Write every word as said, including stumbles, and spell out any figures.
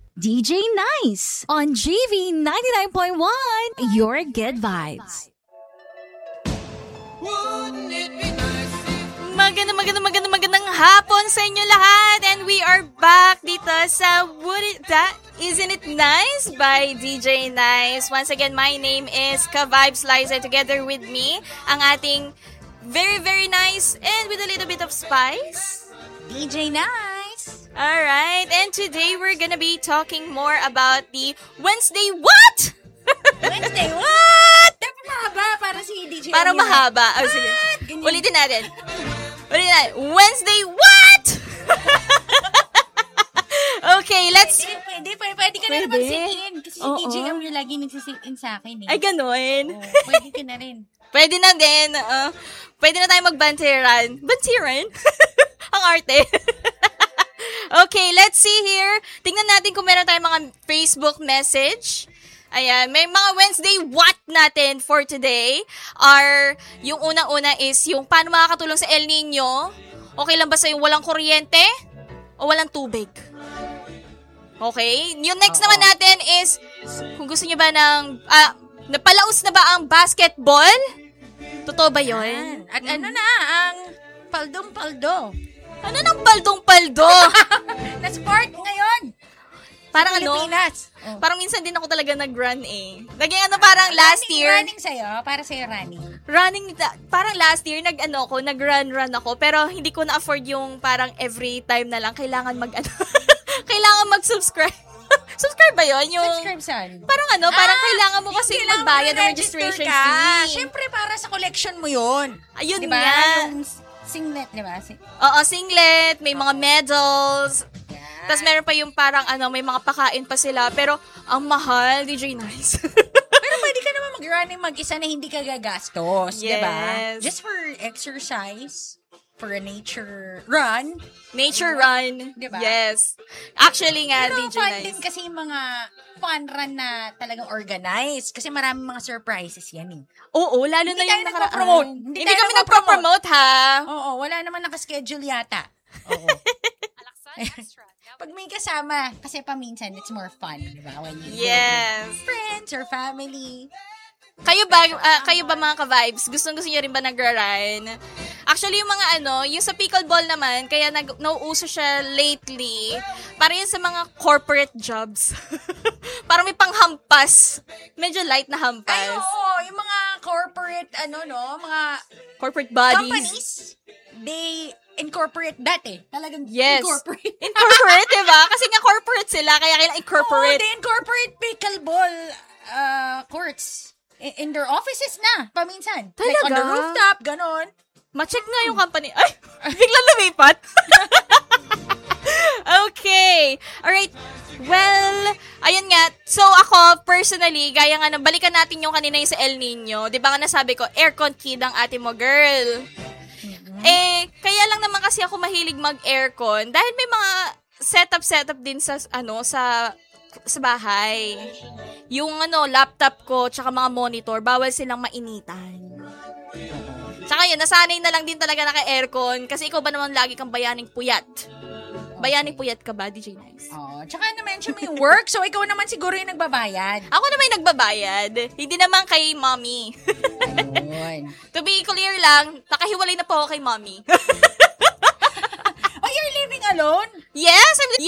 D J Nice on G V ninety-nine point one, your good vibes. Magandang, magandang, magandang, magandang hapon sa inyo lahat. And we are back dito sa Would It, That Isn't It Nice by D J Nice. Once again, my name is Ka-Vibes Liza. Together with me, ang ating very, very nice and with a little bit of spice, D J Nice. Alright, and today we're gonna be talking more about the Wednesday what? Wednesday what? Dapat mahaba para si D J. Para mahaba. Oh, sige. Ganyan. Ulitin natin. Ulitin natin. Wednesday what? Okay, let's... Pwede, pwede, pwede, pwede ka na Pwede. naman sit-in. Kasi si Oo. D J ang yung lagi nagsisit-in sa akin eh. Ay, ganun. Oo, pwede ka na rin. Pwede na din. Uh, pwede na tayo magbantiran. Bantiran? Ang arte. Okay, let's see here. Tingnan natin kung meron tayong mga Facebook message. Ayan, may mga Wednesday what natin for today are, yung unang-una is yung paano makakatulong sa El Nino. Okay lang ba sa'yo walang kuryente o walang tubig? Okay? Yung next Oo. naman natin is, kung gusto niyo ba ng, ah, napalaos na ba ang basketball? Totoo ba yun? At ano na, ang paldong-paldo. Ano nang paldong-paldo? Na sport ngayon. Parang Sa ano? Pilipinas. Oh. Parang minsan din ako talaga nag-run eh. Naging ano parang last running, year. Running sa'yo? Para sa'yo running? Running, parang last year, nag-ano ko, nag-run-run ako. Pero hindi ko na-afford yung parang every time na lang. Kailangan mag-ano. Kailangan mag-subscribe. Subscribe ba yun? Yung, Subscribe saan? parang ano, parang Ah, kailangan mo kasi kailangan magbayad ng mag-register registration ka. fee. Siyempre, para sa collection mo yun. Ayun diba? nga. Yung singlet, di ba? Sing- Oo, singlet, may mga medals. yeah. Tapos meron pa yung parang ano, may mga pakain pa sila. Pero, ang mahal, D J Nice. Pero pwede ka naman mag-running mag-isa na hindi ka gagastos, di ba? Yes. Just for exercise, for a nature run. Nature run. Diba? Yes. Actually nga, Pero D J fun Nice. din kasi yung mga fun run na talagang organized. Kasi maraming mga surprises yan eh. Oo, lalo Hindi na tayo yung nakaraan. nagpo-promote. Hindi, Hindi tayo kami nagpo-promote. nagpo-promote, ha? Oo, wala naman nakaschedule yata. Oo. Pag may kasama, kasi paminsan, it's more fun, di ba? When you Yes. go with friends or family. Kayo ba, ah, kayo ba mga ka-vibes? Gustong-gusto nyo rin ba nagra-run? Actually, yung mga ano, yung sa pickleball naman, kaya nag, nauuso siya lately, para yun sa mga corporate jobs. Parang may panghampas. Medyo light na Ay, hampas. oo, yung mga corporate, ano, no, mga Corporate bodies. companies, they incorporate that eh. Talagang Yes. incorporate. Incorporate, diba? Kasi nga corporate sila, kaya kailangan Oo, incorporate. they incorporate pickleball uh, courts in, in their offices na, paminsan. Like on the Talaga? rooftop, ganon. Ma-check nga yung company. Ay, biglang lumipat. Okay. Alright. Well, ayun nga. So, ako, personally, gaya nga, na- balikan natin yung kanina yung sa El Nino. Di ba nga nasabi ko, aircon kid ang ate mo, girl. Eh, kaya lang naman kasi ako mahilig mag-aircon dahil may mga setup-setup din sa, ano, sa sa bahay. Yung, ano, laptop ko, tsaka mga monitor, bawal silang mainitan. Tsaka yun, nasanay na lang din talaga naka-aircon kasi ikaw ba naman lagi kang bayaning puyat? Bayaning puyat ka ba, D J Nice? Oh, tsaka na-mention mo yung work, so ikaw naman siguro yung nagbabayad. Ako na may nagbabayad. Hindi naman kay mommy. Yun. To be clear lang, nakahiwalay na po ako kay mommy. Oh, you're living alone? Yes, I'm